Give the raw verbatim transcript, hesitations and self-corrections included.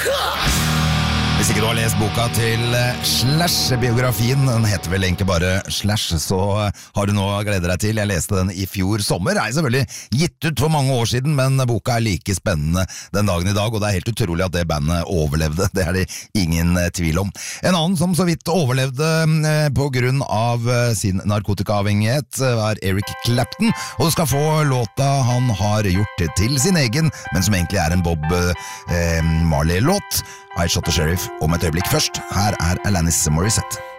Hvis ikke du har lest boka til Slash-biografien, den heter vel egentlig bare Slash, så har du noe å glede deg til. Jeg leste den i fjor sommer, er selvfølgelig gitt ut for mange år siden, men boka er like spennende den dagen i dag, og det er helt utrolig at det bandet overlevde, det er det ingen tvil om. En annen som så vidt overlevde på grunn av sin narkotikaavhengighet var Eric Clapton, og du skal få låta han har gjort til sin egen, men som egentlig er en Bob eh, Marley-låt, I Shot the Sheriff, om et øyeblikk først. Her er Alanis Morissette.